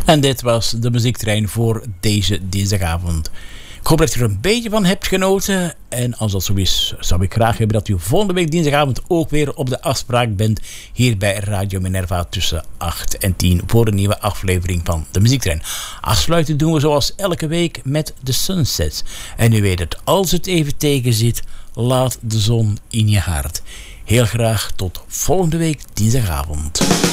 En dit was de muziektrein voor deze dinsdagavond. Ik hoop dat je er een beetje van hebt genoten. En als dat zo is, zou ik graag hebben dat u volgende week dinsdagavond ook weer op de afspraak bent. Hier bij Radio Minerva tussen 8 en 10 voor een nieuwe aflevering van de muziektrein. Afsluiten doen we zoals elke week met de Sunsets. En u weet het, als het even tegen zit, laat de zon in je hart. Heel graag tot volgende week dinsdagavond.